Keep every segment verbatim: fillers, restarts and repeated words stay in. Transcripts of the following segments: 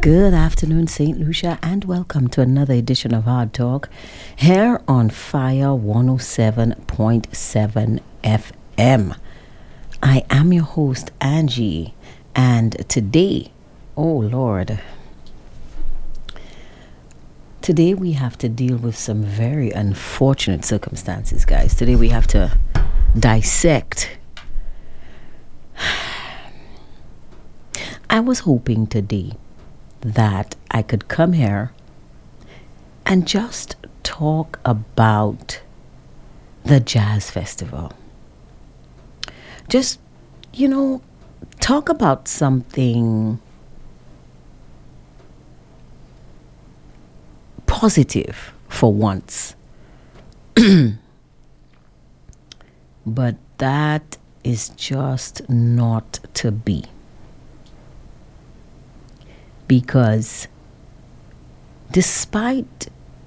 Good afternoon, Saint Lucia, and welcome to another edition of Hard Talk here on Fire one oh seven point seven F M. I am your host, Angie, and today, oh Lord, today we have to deal with some very unfortunate circumstances, guys. Today we have to dissect. I was hoping today that I could come here and just talk about the jazz festival. Just, you know, talk about something positive for once. But that is just not to be. Because despite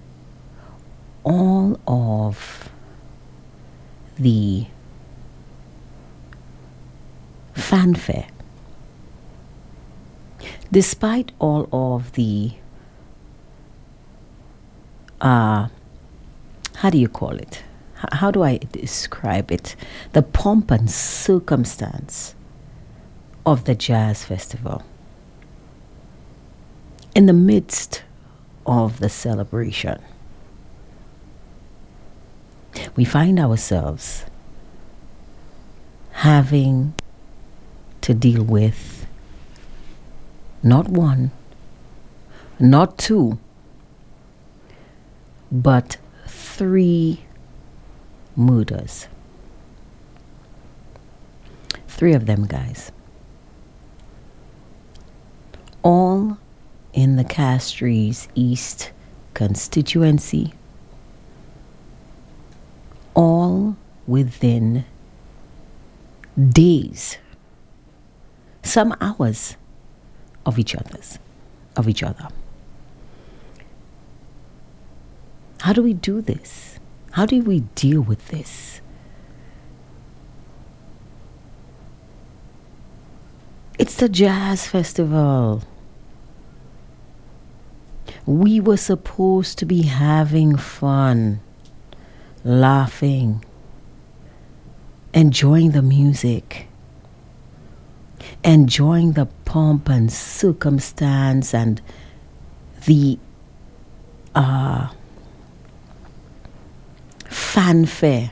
all of the fanfare, despite all of the, uh, how do you call it? H- how do I describe it? The pomp and circumstance of the jazz festival. In the midst of the celebration, we find ourselves having to deal with not one, not two, but three murders. Three of them, guys. All in the Castries East constituency, all within days, some hours of each other's, of each other. How do we do this? How do we deal with this? It's the jazz festival. We were supposed to be having fun, laughing, enjoying the music, enjoying the pomp and circumstance and the uh, fanfare.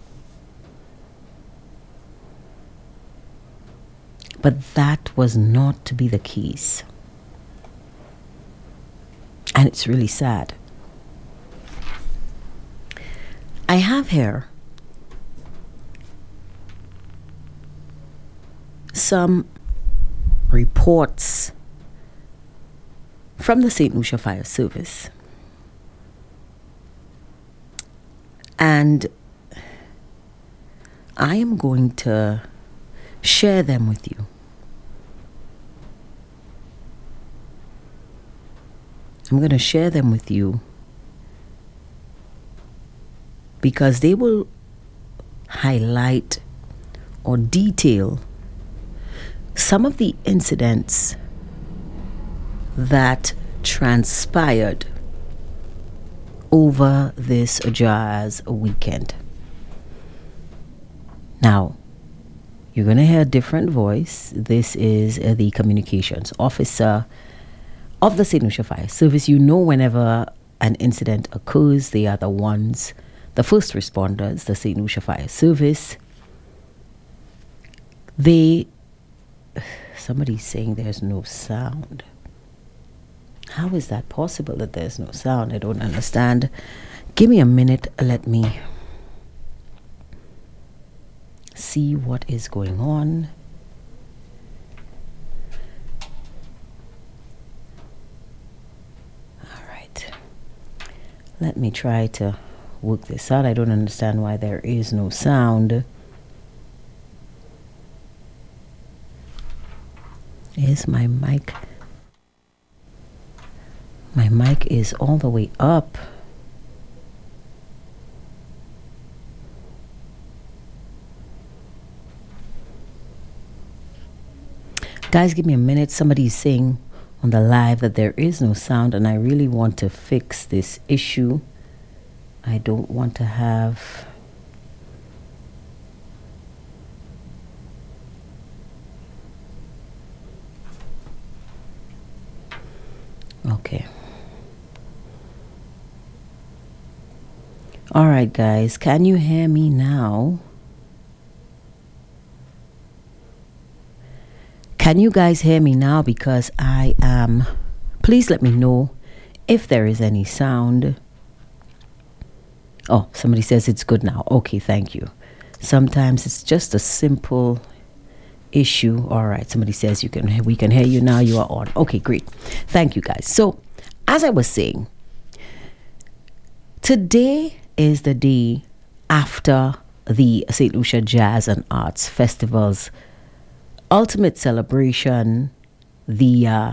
But that was not to be the case. And it's really sad. I have here some reports from the Saint Lucia Fire Service. And I am going to share them with you. I'm going to share them with you because they will highlight or detail some of the incidents that transpired over this jazz weekend. Now, you're going to hear a different voice. This is uh, the communications officer of the Saint Lucia Fire Service. You know, whenever an incident occurs, they are the ones, the first responders, the Saint Lucia Fire Service. They, somebody's saying there's no sound. How is that possible that there's no sound? I don't understand. Give me a minute. Let me see what is going on. Let me try to work this out. I don't understand why there is no sound. Is my mic? My mic is all the way up. Guys, give me a minute. Somebody's saying on the live that there is no sound, and I really want to fix this issue. I don't want to have... Okay. All right, guys, can you hear me now? Can you guys hear me now? Because I am... Please let me know if there is any sound. Oh, somebody says it's good now. Okay, thank you. Sometimes it's just a simple issue. All right, somebody says you can we can hear you now. You are on. Okay, great. Thank you, guys. So, as I was saying, today is the day after the Saint Lucia Jazz and Arts Festival's ultimate celebration. The uh,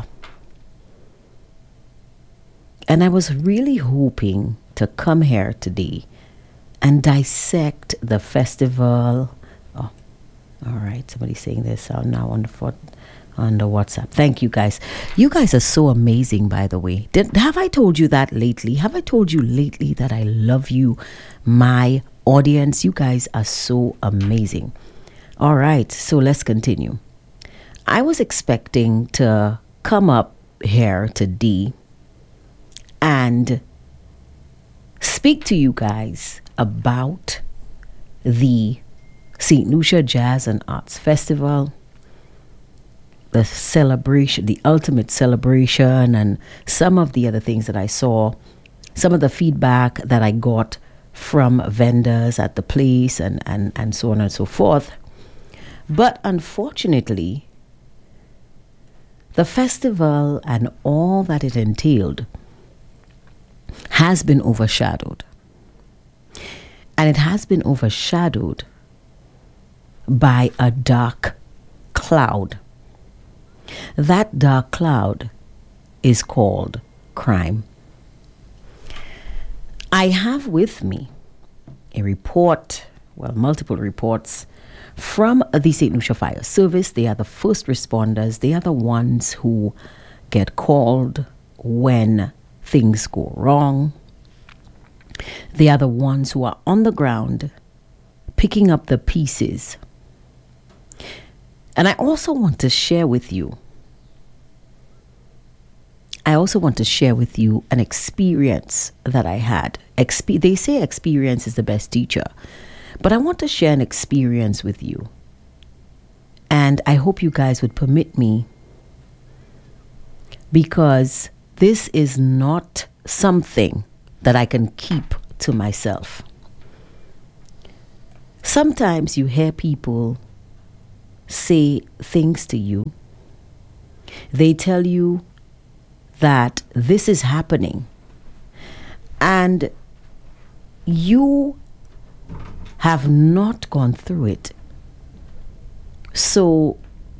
and I was really hoping to come here today and dissect the festival. Oh, all right. Somebody's saying there's sound now on the foot, on the WhatsApp. Thank you, guys. You guys are so amazing, by the way. Did, have I told you that lately? Have I told you lately that I love you, my audience? You guys are so amazing. All right. So let's continue. I was expecting to come up here today and speak to you guys about the Saint Lucia Jazz and Arts Festival, the celebration, the ultimate celebration, and some of the other things that I saw, some of the feedback that I got from vendors at the place, and, and, and so on and so forth. But unfortunately, the festival and all that it entailed has been overshadowed. And it has been overshadowed by a dark cloud. That dark cloud is called crime. I have with me a report, well, multiple reports from the Saint Lucia Fire Service. They are the first responders. They are the ones who get called when things go wrong. They are the ones who are on the ground picking up the pieces. And I also want to share with you, I also want to share with you an experience that I had. Expe- they say experience is the best teacher, but I want to share an experience with you. And I hope you guys would permit me, because this is not something that I can keep to myself. Sometimes you hear people say things to you. They tell you that this is happening, and you have not gone through it. So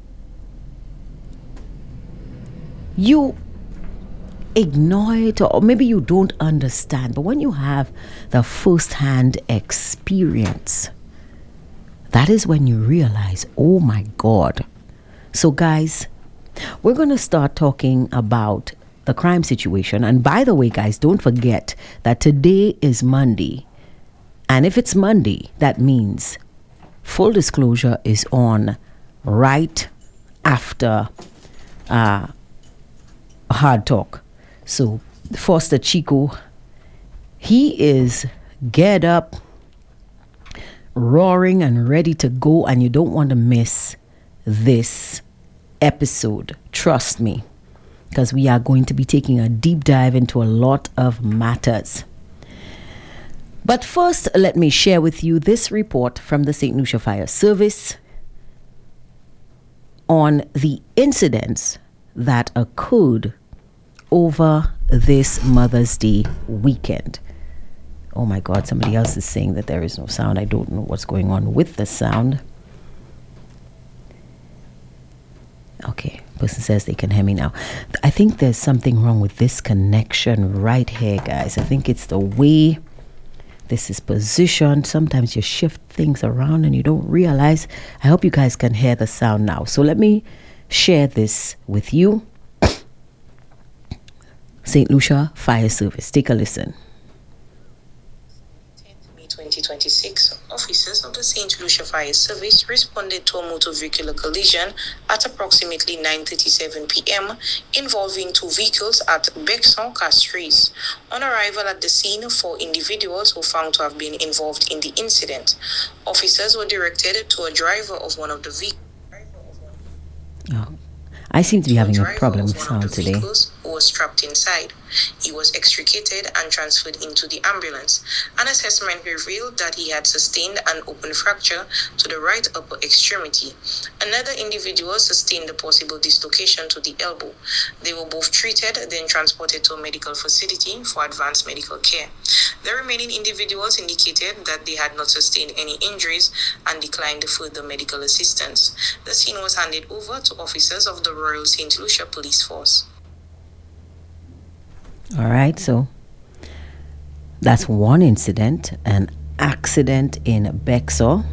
you ignore it, or maybe you don't understand. But when you have the first-hand experience, that is when you realize, oh my God. So guys, we're going to start talking about the crime situation. And by the way, guys, don't forget that today is Monday. And if it's Monday, that means full disclosure is on right after uh, Hard Talk. So Foster Chico, he is geared up, roaring and ready to go, and you don't want to miss this episode. Trust me, because we are going to be taking a deep dive into a lot of matters. But first, let me share with you this report from the Saint Lucia Fire Service on the incidents that occurred over this Mother's Day weekend. Oh my God, somebody else is saying that there is no sound. I don't know what's going on with the sound. Okay, person says they can hear me now. I think there's something wrong with this connection right here, guys. I think it's the way this is positioned. Sometimes you shift things around and you don't realize. I hope you guys can hear the sound now. So let me share this with you. Saint Lucia Fire Service. Take a listen. May twenty twenty-six, officers of the Saint Lucia Fire Service responded to a motor vehicular collision at approximately nine thirty-seven p.m. involving two vehicles at Bexon Castries. On arrival at the scene, four individuals were found to have been involved in the incident. Officers were directed to a driver of one of the vehicles. Oh. I seem to be having a problem with sound today. Who was trapped inside. He was extricated and transferred into the ambulance. An assessment revealed that he had sustained an open fracture to the right upper extremity. Another individual sustained a possible dislocation to the elbow. They were both treated, then transported to a medical facility for advanced medical care. The remaining individuals indicated that they had not sustained any injuries and declined further medical assistance. The scene was handed over to officers of the Royal Saint Lucia Police Force. All right, so that's one incident, an accident in Bexor.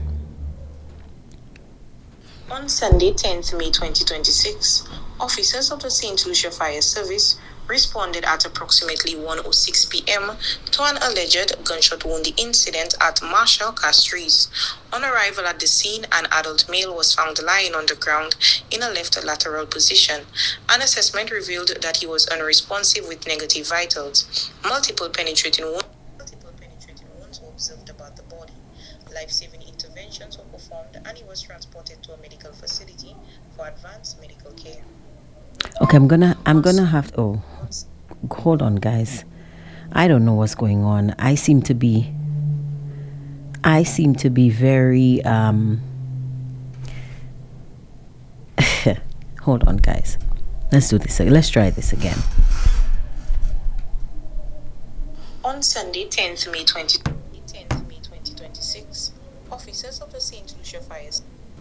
On Sunday, tenth May twenty twenty-six, officers of the Saint Lucia Fire Service responded at approximately one oh six p.m. to an alleged gunshot wound incident at Marshall Castries. On arrival at the scene, an adult male was found lying on the ground in a left lateral position. An assessment revealed that he was unresponsive with negative vitals. Multiple penetrating wounds, multiple penetrating wounds were observed about the body. Life-saving interventions were performed and he was transported to a medical facility for advanced medical care. Okay, I'm gonna I'm gonna have to, oh hold on guys. I don't know what's going on. I seem to be I seem to be very um hold on guys. Let's do this. Let's try this again. On Sunday, tenth May twenty twenty-six, officers of the Saint Lucia Fire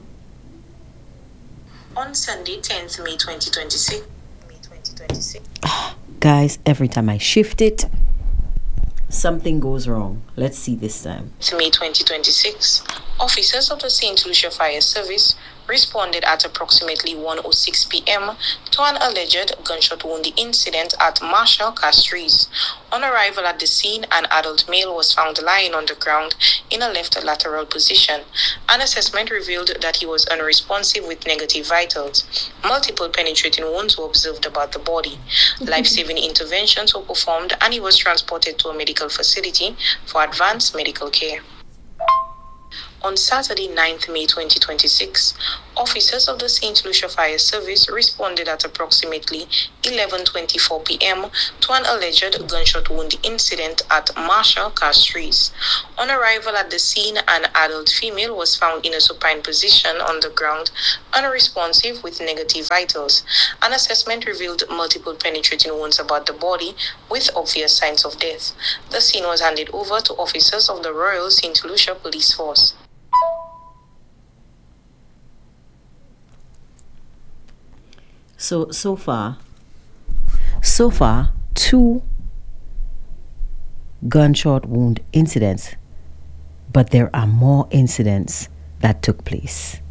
On Sunday, tenth May twenty twenty-six, May twenty twenty-six. Guys, every time I shift it, something goes wrong. Let's see this time. May twenty twenty-six, officers of the Saint Lucia Fire Service responded at approximately one oh six p.m. to an alleged gunshot wound incident at Marshall Castries. On arrival at the scene, an adult male was found lying on the ground in a left lateral position. An assessment revealed that he was unresponsive with negative vitals. Multiple penetrating wounds were observed about the body. Life-saving interventions were performed and he was transported to a medical facility for advanced medical care. On Saturday, ninth May twenty twenty-six, officers of the Saint Lucia Fire Service responded at approximately eleven twenty-four p.m. to an alleged gunshot wound incident at Marshall Castries. On arrival at the scene, an adult female was found in a supine position on the ground, unresponsive with negative vitals. An assessment revealed multiple penetrating wounds about the body with obvious signs of death. The scene was handed over to officers of the Royal Saint Lucia Police Force. So, so far, so far, two gunshot wound incidents, but there are more incidents that took place.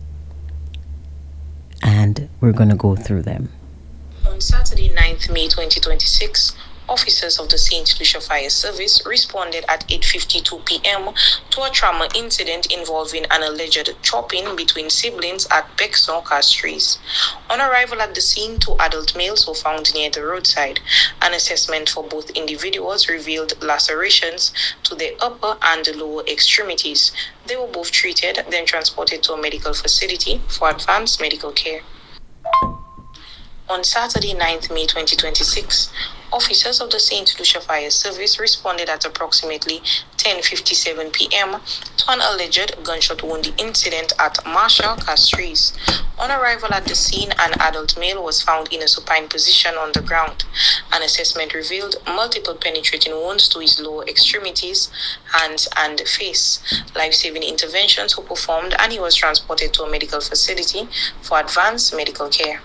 And we're going to go through them. On Saturday, ninth May twenty twenty-six, officers of the Saint Lucia Fire Service responded at eight fifty-two p.m. to a trauma incident involving an alleged chopping between siblings at Bexon Castries. On arrival at the scene, two adult males were found near the roadside. An assessment for both individuals revealed lacerations to their upper and lower extremities. They were both treated, then transported to a medical facility for advanced medical care. On Saturday, ninth May twenty twenty-six, officers of the Saint Lucia Fire Service responded at approximately ten fifty-seven p.m. to an alleged gunshot wound incident at Marshall Castries. On arrival at the scene, an adult male was found in a supine position on the ground. An assessment revealed multiple penetrating wounds to his lower extremities, hands, and face. Life-saving interventions were performed and he was transported to a medical facility for advanced medical care.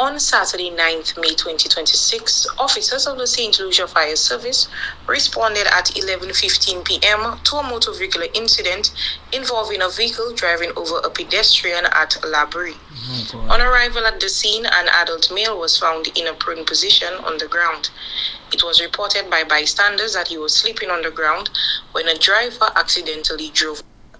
On Saturday, ninth May twenty twenty-six, officers of the Saint Lucia Fire Service responded at eleven fifteen p.m. to a motor vehicular incident involving a vehicle driving over a pedestrian at Labrie. Oh, on arrival at the scene, an adult male was found in a prone position on the ground. It was reported by bystanders that he was sleeping on the ground when a driver accidentally drove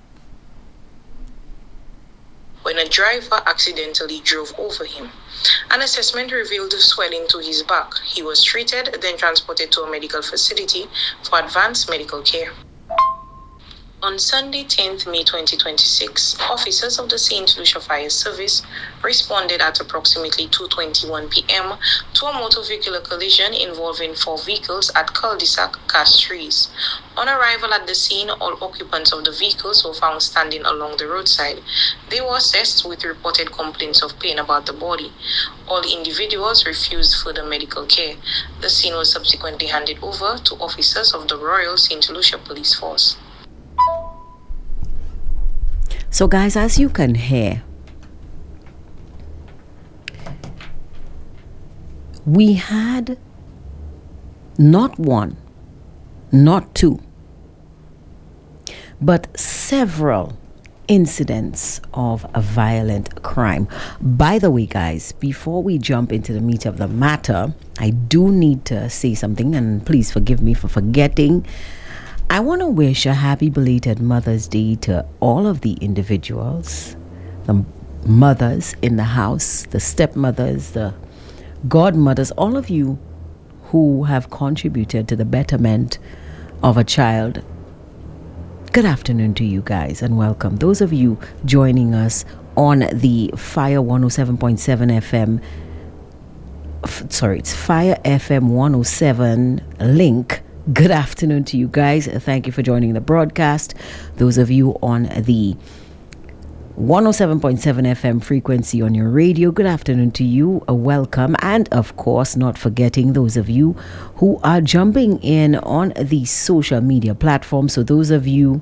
when a driver accidentally drove over him. An assessment revealed swelling to his back. He was treated, then transported to a medical facility for advanced medical care. On Sunday, tenth May twenty twenty-six, officers of the Saint Lucia Fire Service responded at approximately two twenty-one p.m. to a motor vehicular collision involving four vehicles at Cul-de-sac Castries. On arrival at the scene, all occupants of the vehicles were found standing along the roadside. They were assessed with reported complaints of pain about the body. All individuals refused further medical care. The scene was subsequently handed over to officers of the Royal Saint Lucia Police Force. So guys, as you can hear, we had not one, not two, but several incidents of a violent crime. By the way, guys, before we jump into the meat of the matter, I do need to say something, and please forgive me for forgetting. I want to wish a happy belated Mother's Day to all of the individuals, the mothers in the house, the stepmothers, the godmothers, all of you who have contributed to the betterment of a child. Good afternoon to you guys and welcome. Those of you joining us on the Fire one oh seven point seven F M, f- sorry, it's Fire F M one oh seven link. Good afternoon to you guys. Thank you for joining the broadcast. Those of you on the one oh seven point seven F M frequency on your radio, good afternoon to you. A welcome. And of course, not forgetting those of you who are jumping in on the social media platforms. So those of you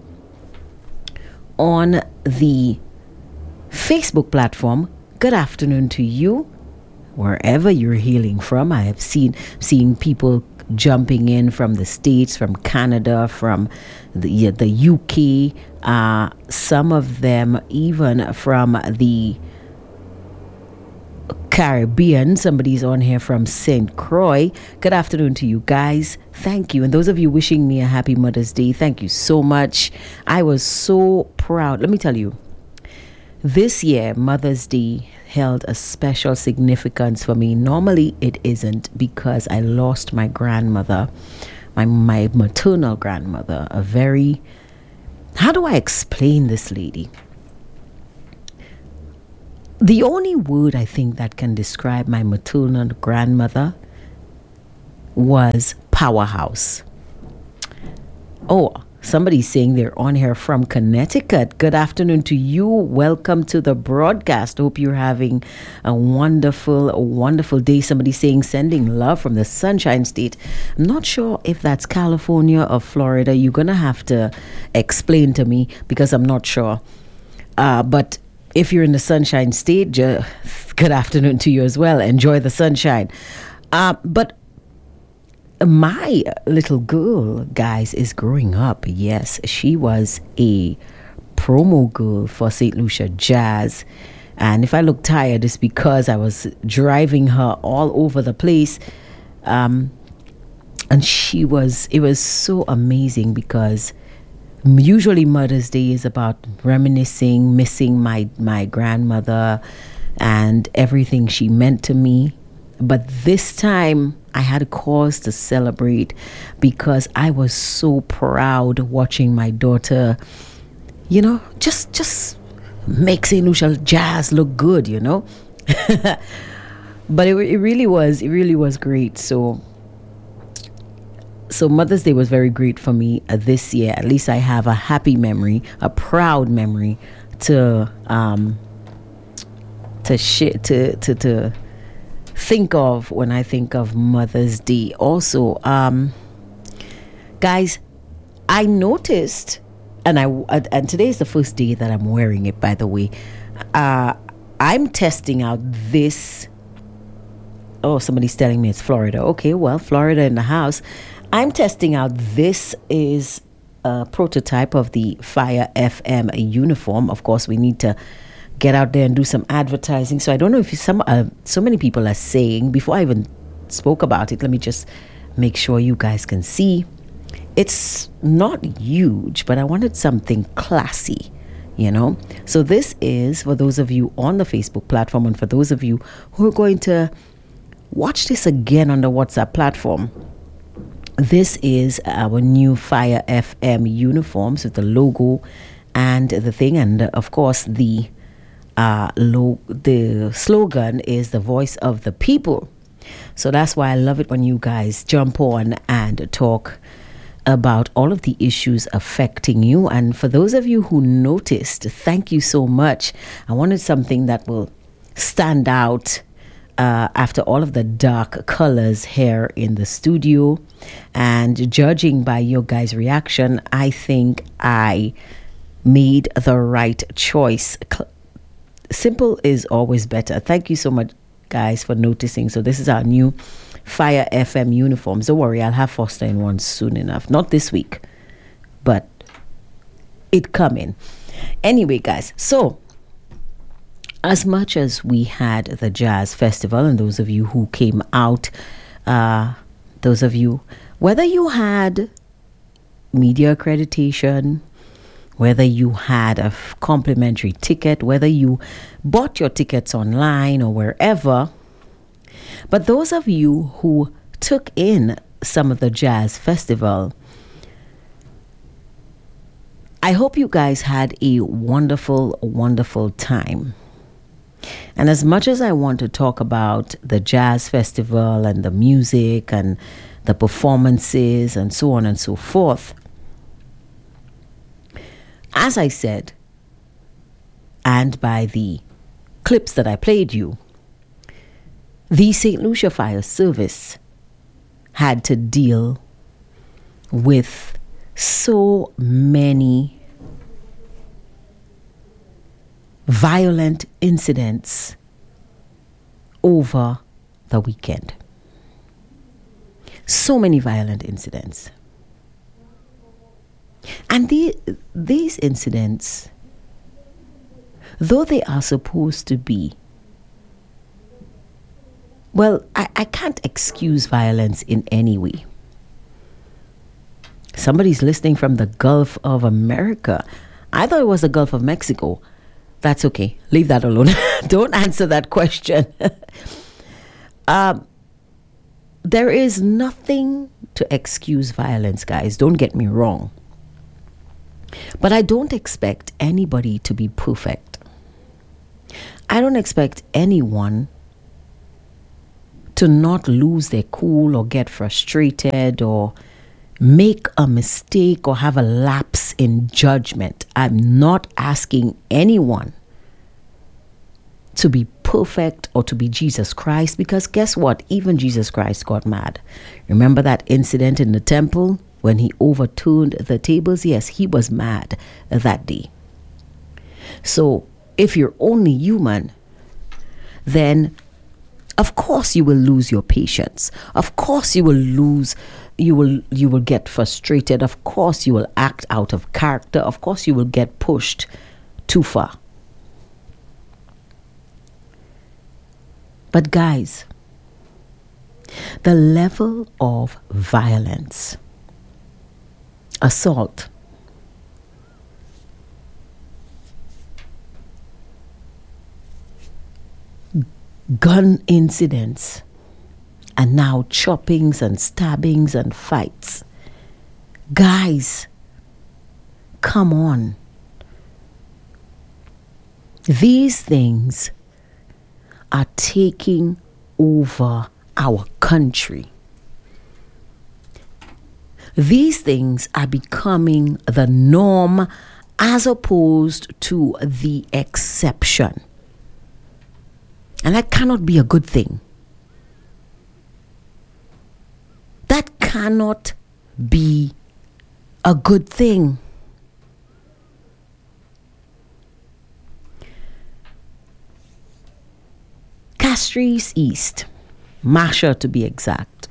on the Facebook platform, good afternoon to you. Wherever you're hailing from, I have seen seeing people jumping in from the States, from Canada, from the the U K, uh, some of them even from the Caribbean. Somebody's on here from Saint Croix. Good afternoon to you guys. Thank you. And those of you wishing me a happy Mother's Day, thank you so much. I was so proud. Let me tell you, this year, Mother's Day held a special significance for me. Normally it isn't, because I lost my grandmother, my my maternal grandmother, a very, how do I explain this lady? The only word I think that can describe my maternal grandmother was powerhouse. Oh, somebody's saying they're on here from Connecticut. Good afternoon to you. Welcome to the broadcast. Hope you're having a wonderful, a wonderful day. Somebody's saying sending love from the Sunshine State. I'm not sure if that's California or Florida. You're going to have to explain to me because I'm not sure. Uh, but if you're in the Sunshine State, ju- good afternoon to you as well. Enjoy the sunshine. Uh, but my little girl, guys, is growing up. Yes, she was a promo girl for Saint Lucia Jazz. And if I look tired, it's because I was driving her all over the place. Um, and she was, it was so amazing because usually Mother's Day is about reminiscing, missing my, my grandmother and everything she meant to me. But this time I had a cause to celebrate because I was so proud watching my daughter, you know, just just make Saint Lucia Jazz look good, you know. But it, it really was, it really was great. So, so Mother's Day was very great for me uh, this year. At least I have a happy memory, a proud memory to um to share, to to to. think of when I think of Mother's Day. Also, um, guys, I noticed, and I and today is the first day that I'm wearing it. By the way, uh, I'm testing out this Oh, somebody's telling me it's Florida. Okay, well, Florida in the house. I'm testing out. This is a prototype of the Fire F M uniform. Of course, we need to get out there and do some advertising. So I don't know if some uh, so many people are saying, before I even spoke about it, let me just make sure you guys can see. It's not huge, but I wanted something classy, you know. So this is for those of you on the Facebook platform, and for those of you who are going to watch this again on the WhatsApp platform. This is our new Fire F M uniforms with the logo and the thing, and of course the uh lo- the slogan is the voice of the people. So that's why I love it when you guys jump on and talk about all of the issues affecting you. And for those of you who noticed, thank you so much. I wanted something that will stand out uh, after all of the dark colors here in the studio. And judging by your guys' reaction, I think I made the right choice. Cl- Simple is always better. Thank you so much, guys, for noticing. So this is our new Fire F M uniforms. Don't worry, I'll have Foster in one soon enough. Not this week, but it coming. Anyway, guys, so as much as we had the Jazz Festival, and those of you who came out, uh, those of you, whether you had media accreditation, whether you had a f- complimentary ticket, whether you bought your tickets online or wherever, but those of you who took in some of the Jazz Festival, I hope you guys had a wonderful, wonderful time. And as much as I want to talk about the Jazz Festival and the music and the performances and so on and so forth, as I said, and by the clips that I played you, the Saint Lucia Fire Service had to deal with so many violent incidents over the weekend. So many violent incidents. And the, these incidents, though they are supposed to be, well, I, I can't excuse violence in any way. Somebody's listening from the Gulf of America. I thought it was the Gulf of Mexico. That's okay. Leave that alone. Don't answer that question. um, there is nothing to excuse violence, guys. Don't get me wrong. But I don't expect anybody to be perfect. I don't expect anyone to not lose their cool or get frustrated or make a mistake or have a lapse in judgment. I'm not asking anyone to be perfect or to be Jesus Christ, because guess what? Even Jesus Christ got mad. Remember that incident in the temple when he overturned the tables? Yes, he was mad that day. So if you're only human, then of course you will lose your patience. Of course you will lose, you will you will get frustrated. Of course you will act out of character. Of course you will get pushed too far. But guys, the level of violence, assault, gun incidents, and now choppings and stabbings and fights. Guys, come on. These things are taking over our country. These things are becoming the norm as opposed to the exception. And that cannot be a good thing. That cannot be a good thing. Castries East. Masha to be exact.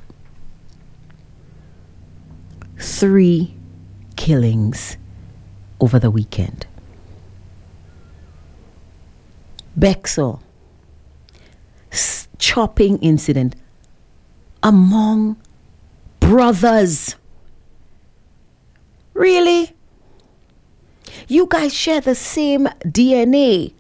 Three killings over the weekend. Bexar, s- chopping incident among brothers. Really? You guys share the same D N A.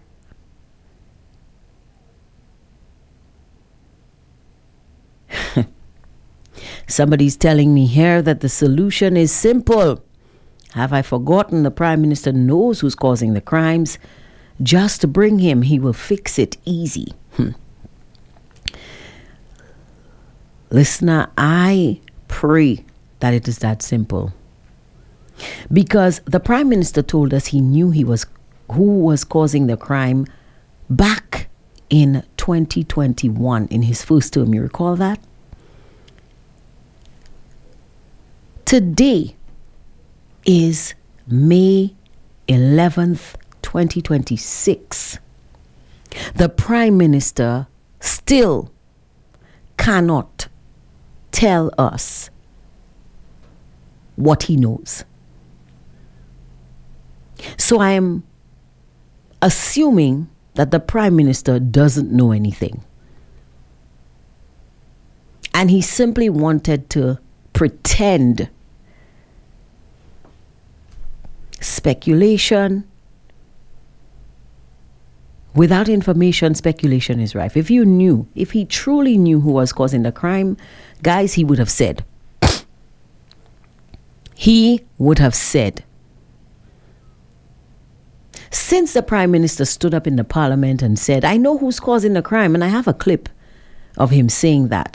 Somebody's telling me here that the solution is simple. Have I forgotten the Prime Minister knows who's causing the crimes? Just bring him, he will fix it easy. Hmm. Listener, I pray that it is that simple. Because the Prime Minister told us he knew he was who was causing the crime back in twenty twenty-one in his first term. You recall that? Today is May eleventh, twenty twenty-six. The Prime Minister still cannot tell us what he knows. So I am assuming that the Prime Minister doesn't know anything. And he simply wanted to pretend. Speculation. Without information, speculation is rife. If you knew, if he truly knew who was causing the crime, guys, he would have said. He would have said. Since the Prime Minister stood up in the Parliament and said, I know who's causing the crime, and I have a clip of him saying that.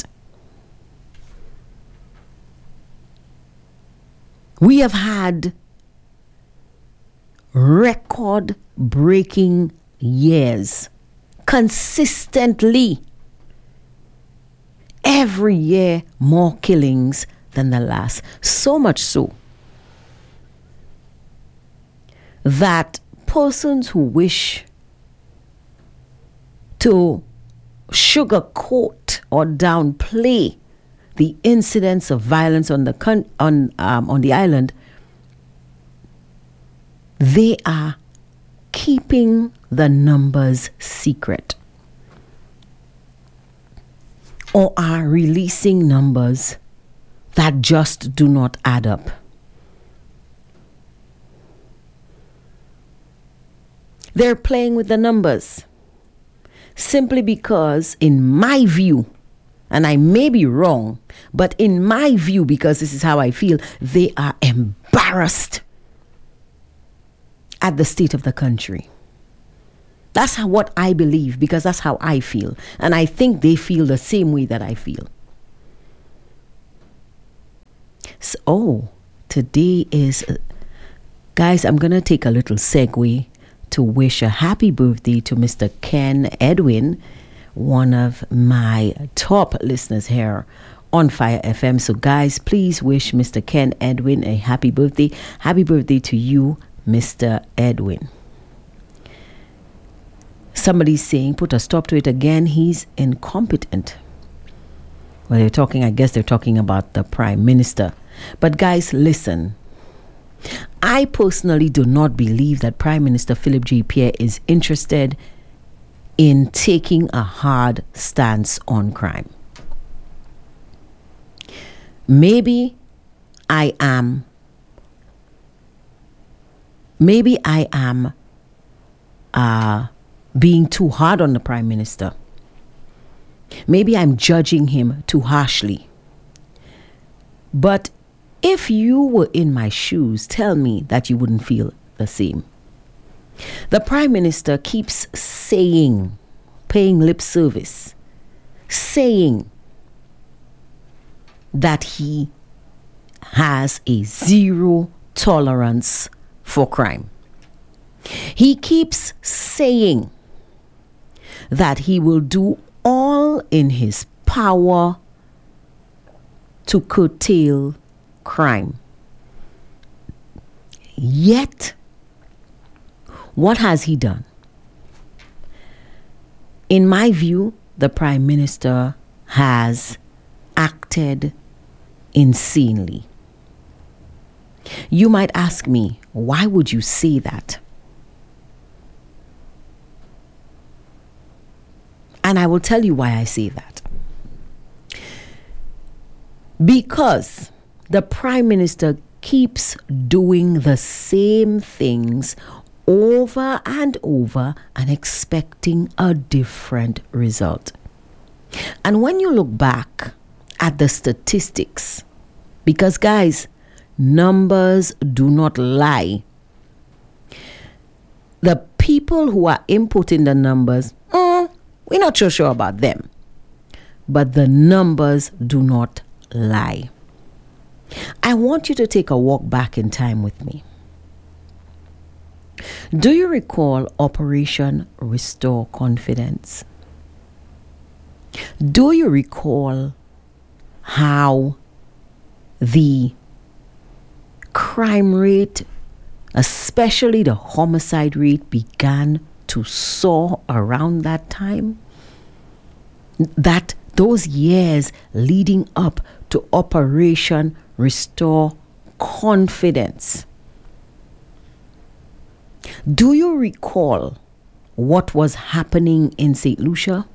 We have had record-breaking years consistently. Every year, more killings than the last. So much so that persons who wish to sugarcoat or downplay the incidents of violence on the con- on um, on the island, they are keeping the numbers secret or are releasing numbers that just do not add up. They're playing with the numbers simply because, in my view, and I may be wrong, but in my view, because this is how I feel, they are embarrassed at the state of the country. That's how, what I believe, because that's how I feel. And I think they feel the same way that I feel. So, oh, today is, uh, guys, I'm going to take a little segue to wish a happy birthday to Mister Ken Edwin, one of my top listeners here on Fire F M. So guys, please wish Mister Ken Edwin a happy birthday. Happy birthday to you, Mister Edwin. Somebody's saying, put a stop to it again. He's incompetent. Well, they're talking, I guess they're talking about the Prime Minister. But guys, listen. I personally do not believe that Prime Minister Philip J. Pierre is interested in taking a hard stance on crime. Maybe I am, maybe I am uh, being too hard on the Prime Minister. Maybe I'm judging him too harshly. But if you were in my shoes, tell me that you wouldn't feel the same. The Prime Minister keeps saying, paying lip service, saying that he has a zero tolerance for crime. He keeps saying that he will do all in his power to curtail crime. Yet, what has he done? In my view, the Prime Minister has acted insanely. You might ask me, why would you say that? And I will tell you why I say that. Because the Prime Minister keeps doing the same things over and over and expecting a different result. And when you look back at the statistics, because guys, numbers do not lie. The people who are inputting the numbers, mm, we're not so sure about them. But the numbers do not lie. I want you to take a walk back in time with me. Do you recall Operation Restore Confidence? Do you recall how the crime rate, especially the homicide rate, began to soar around that time? That those years leading up to Operation Restore Confidence. Do you recall what was happening in Saint Lucia?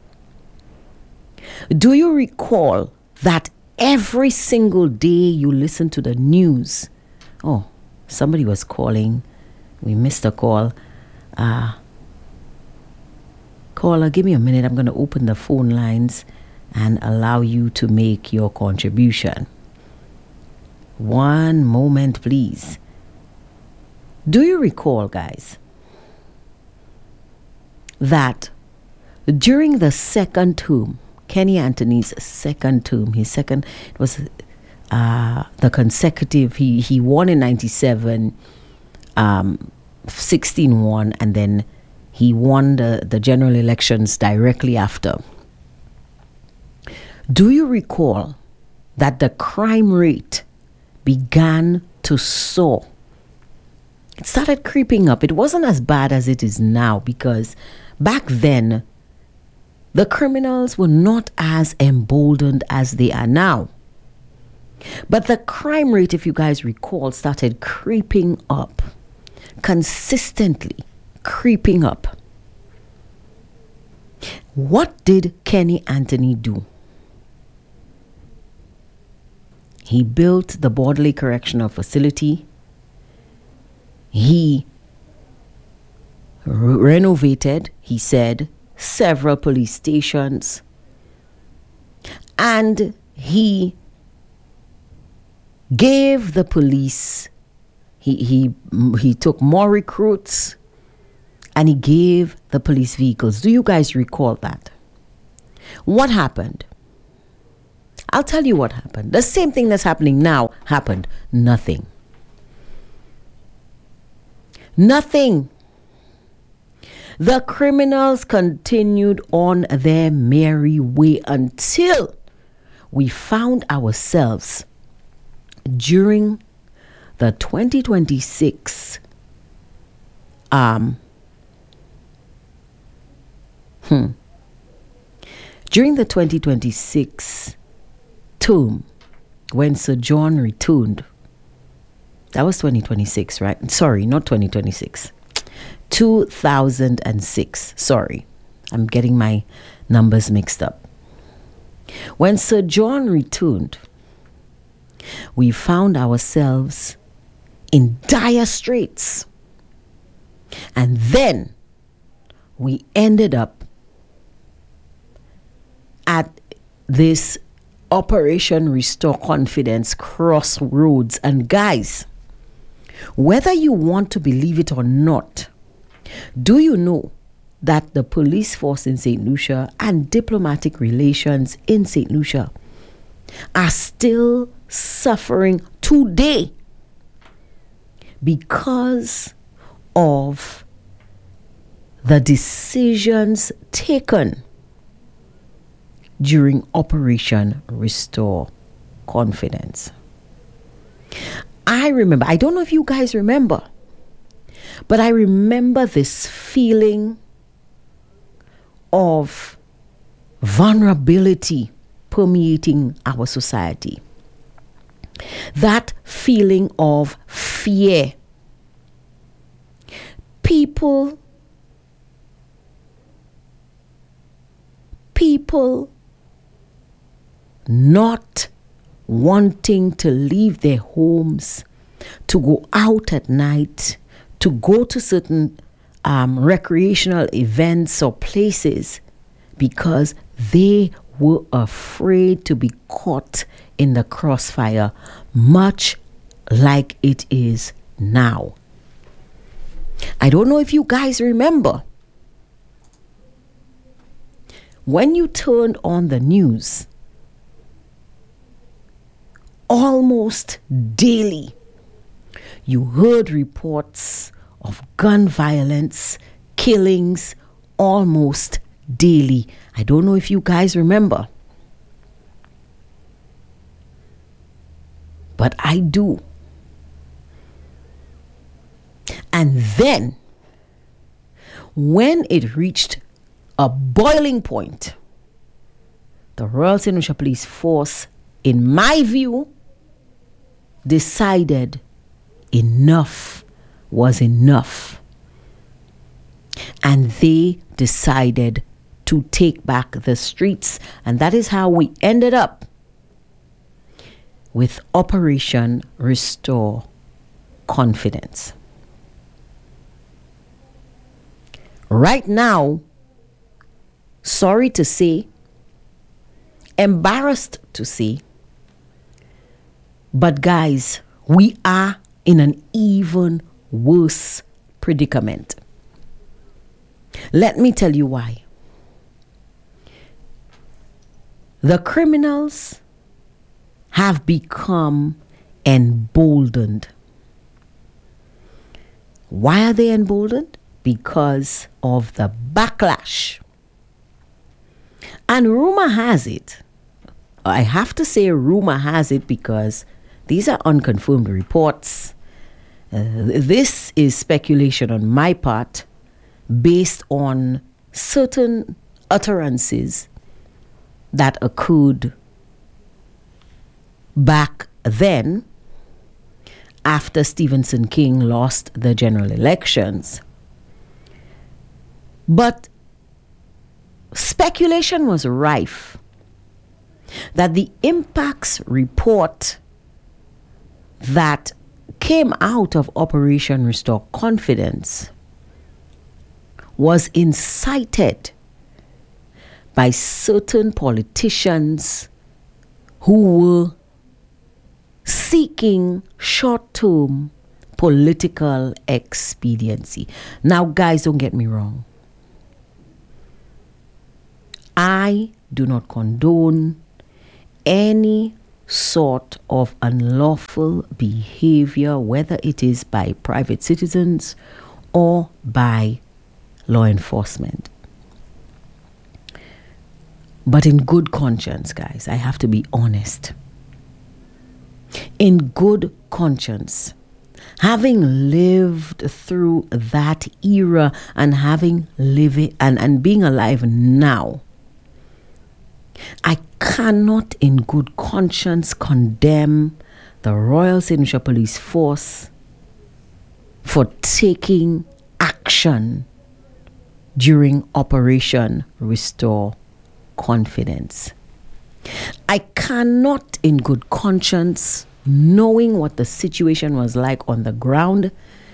Do you recall that every single day you listen to the news? Oh, somebody was calling. We missed a call. Uh, caller, give me a minute. I'm going to open the phone lines and allow you to make your contribution. One moment, please. Do you recall, guys, that during the second term, Kenny Anthony's second term, his second, it was uh, the consecutive, he, he won in ninety-seven, um, sixteen won, and then he won the, the general elections directly after. Do you recall that the crime rate began to soar? It started creeping up. It wasn't as bad as it is now, because back then, the criminals were not as emboldened as they are now. But the crime rate, if you guys recall, started creeping up, consistently creeping up. What did Kenny Anthony do? He built the Bordelais Correctional Facility. He re- renovated, he said, several police stations, and he gave the police, he he he took more recruits, and he gave the police vehicles. Do you guys recall that? What happened? I'll tell you what happened. The same thing that's happening now happened. Nothing. Nothing. The criminals continued on their merry way until we found ourselves during the twenty twenty-six um hmm during the twenty twenty-six term, when Sir John returned. That was twenty twenty-six, right? Sorry, not twenty twenty-six. two thousand six. Sorry, I'm getting my numbers mixed up. When Sir John returned, we found ourselves in dire straits. And then we ended up at this Operation Restore Confidence crossroads. And guys, whether you want to believe it or not, do you know that the police force in Saint Lucia and diplomatic relations in Saint Lucia are still suffering today because of the decisions taken during Operation Restore Confidence? I remember, I don't know if you guys remember, but I remember this feeling of vulnerability permeating our society. That feeling of fear. People, people not wanting to leave their homes, to go out at night, to go to certain um, recreational events or places because they were afraid to be caught in the crossfire, much like it is now. I don't know if you guys remember when you turned on the news, almost daily you heard reports of gun violence, killings, almost daily. I don't know if you guys remember, but I do. And then, when it reached a boiling point, the Royal Saint Lucia Police Force, in my view, decided enough was enough. And they decided to take back the streets. And that is how we ended up with Operation Restore Confidence. Right now, sorry to say, embarrassed to say, but guys, we are in an even worse predicament. Let me tell you why. The criminals have become emboldened. Why are they emboldened? Because of the backlash. And rumor has it, I have to say rumor has it because these are unconfirmed reports. Uh, this is speculation on my part based on certain utterances that occurred back then after Stephenson King lost the general elections. But speculation was rife that the impacts report that came out of Operation Restore Confidence was incited by certain politicians who were seeking short-term political expediency. Now, guys, don't get me wrong. I do not condone any sort of unlawful behavior, whether it is by private citizens or by law enforcement. But in good conscience, guys, I have to be honest. In good conscience, having lived through that era and having living and, and being alive now, I cannot in good conscience condemn the Royal Saint Lucia Police Force for taking action during Operation Restore Confidence. I cannot in good conscience, knowing what the situation was like on the ground,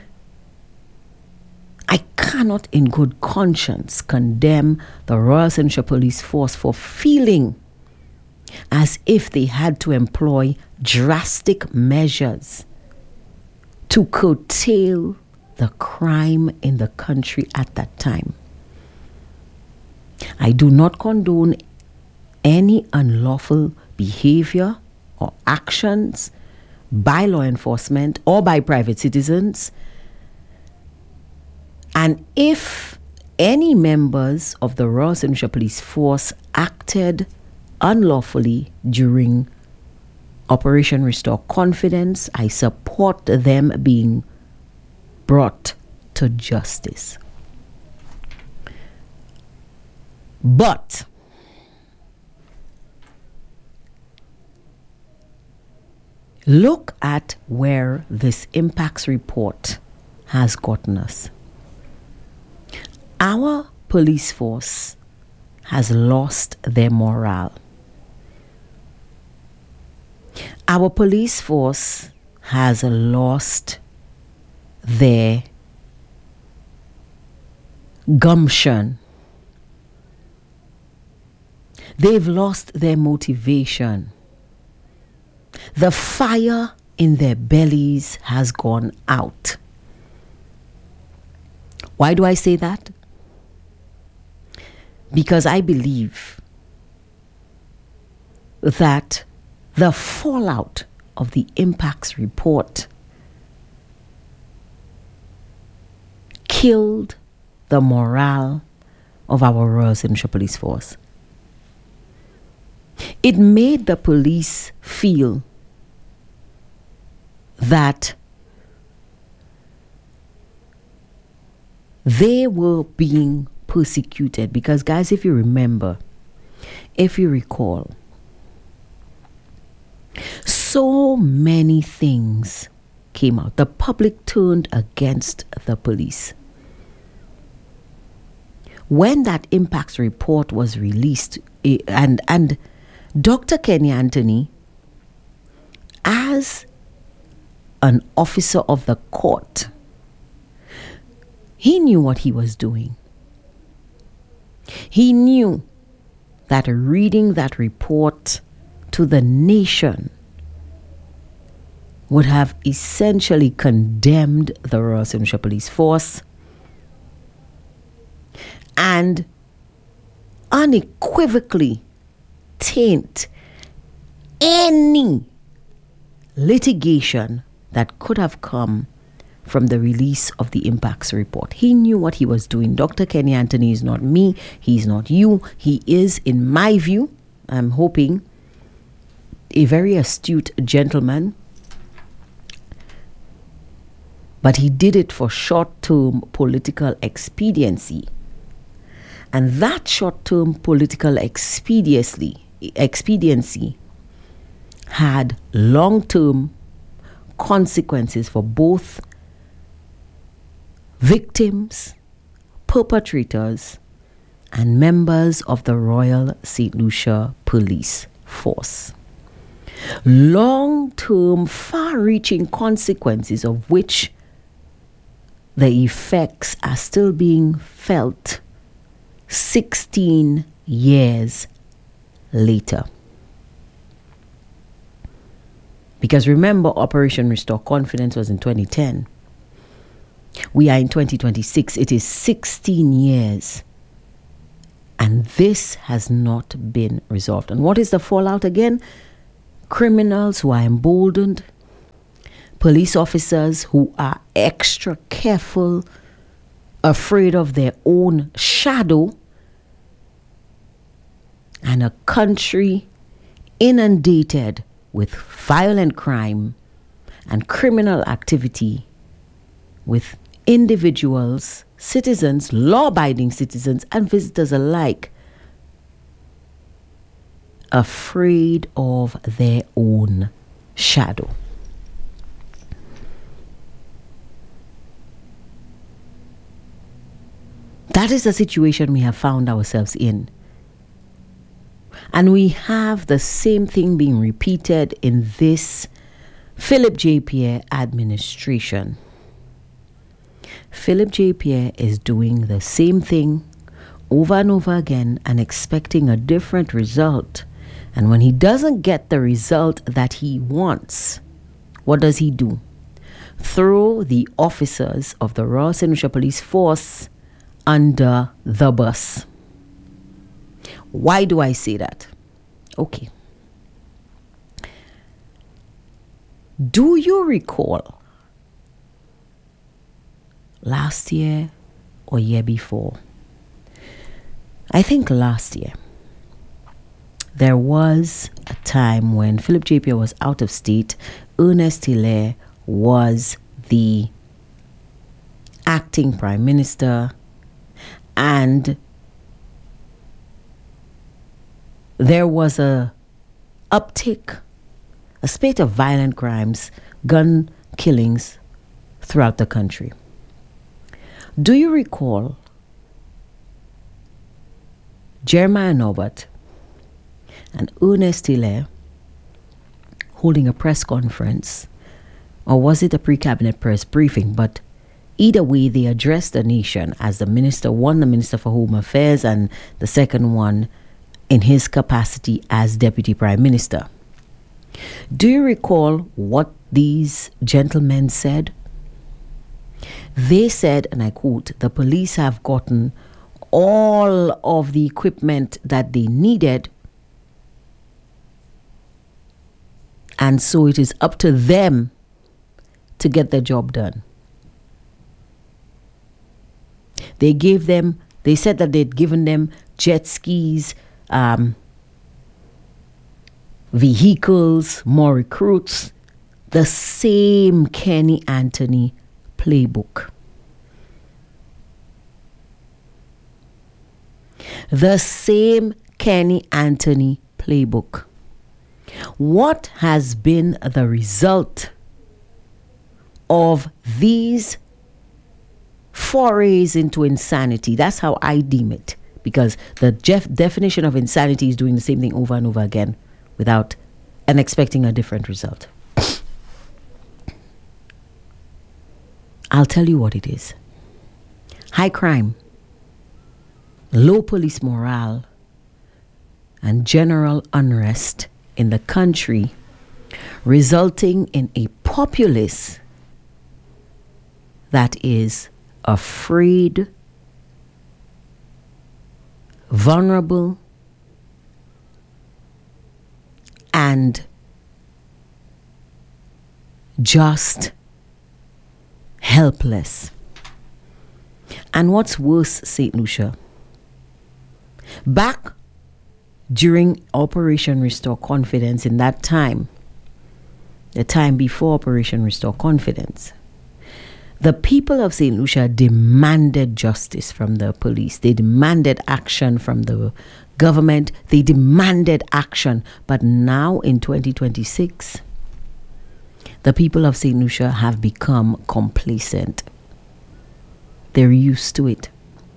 I cannot in good conscience condemn the Royal Saint Lucia Police Force for feeling as if they had to employ drastic measures to curtail the crime in the country at that time. I do not condone any unlawful behavior or actions by law enforcement or by private citizens. And if any members of the Royal Saint Lucia Police Force acted unlawfully during Operation Restore Confidence, I support them being brought to justice. But Look at where this impacts report has gotten us. Our police force has lost their morale. Our police force has lost their gumption. They've lost their motivation. The fire in their bellies has gone out. Why do I say that? Because I believe that the fallout of the impacts report killed the morale of our Royal Saint Lucia Police Force. It made the police feel that they were being persecuted. Because, guys, if you remember, if you recall, so many things came out. The public turned against the police. When that impacts report was released, and, and Doctor Kenny Anthony, as an officer of the court, he knew what he was doing. He knew that reading that report to the nation would have essentially condemned the Royal Saint Lucia Police Force and unequivocally taint any litigation that could have come from the release of the impacts report. He knew what he was doing. Doctor Kenny Anthony is not me. He's not you. He is, in my view, I'm hoping, a very astute gentleman. But he did it for short-term political expediency. And that short-term political expediency, expediency had long-term consequences for both victims, perpetrators, and members of the Royal Saint Lucia Police Force. Long-term, far-reaching consequences of which the effects are still being felt sixteen years later. Because remember, Operation Restore Confidence was in twenty ten. We are in twenty twenty-six. It is sixteen years. And this has not been resolved. And what is the fallout again? Criminals who are emboldened, police officers who are extra careful, afraid of their own shadow, and a country inundated with violent crime and criminal activity, with individuals, citizens, law-abiding citizens, and visitors alike afraid of their own shadow. That is the situation we have found ourselves in. And we have the same thing being repeated in this Philip J. Pierre administration. Philip J. Pierre is doing the same thing over and over again and expecting a different result. And when he doesn't get the result that he wants, what does he do? Throw the officers of the Royal Saint Lucia Police Force under the bus. Why do I say that? Okay. Do you recall last year or year before? I think last year, there was a time when Philip J. Pierre was out of state. Ernest Hilaire was the acting prime minister, and there was a uptick a spate of violent crimes, gun killings throughout the country. Do you recall Jeremiah Norbert and Ernest Hilaire holding a press conference, or was it a pre-cabinet press briefing? But either way, they addressed the nation as the minister, one the Minister for Home Affairs and the second one in his capacity as Deputy Prime Minister. Do you recall what these gentlemen said? They said, and I quote, "The police have gotten all of the equipment that they needed, and so it is up to them to get the job done." They gave them, they said that they'd given them jet skis, um, vehicles, more recruits, the same Kenny Anthony playbook. The same Kenny Anthony playbook. What has been the result of these forays into insanity? That's how I deem it, because the def- definition of insanity is doing the same thing over and over again without and expecting a different result. I'll tell you what it is. High crime, low police morale, and general unrest in the country, resulting in a populace that is afraid, vulnerable, and just helpless. And what's worse, Saint Lucia, back during Operation Restore Confidence, in that time, the time before Operation Restore Confidence, the people of Saint Lucia demanded justice from the police. They demanded action from the government. They demanded action. But now in twenty twenty-six, the people of Saint Lucia have become complacent. They're used to it.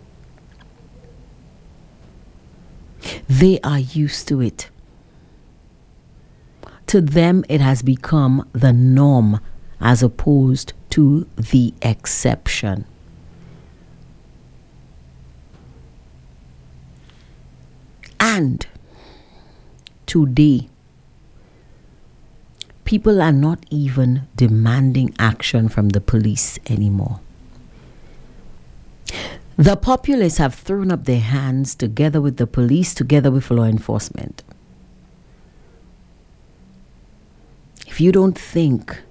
They are used to it. To them, it has become the norm as opposed to the exception. And today, people are not even demanding action from the police anymore. The populace have thrown up their hands together with the police, together with law enforcement. If you don't think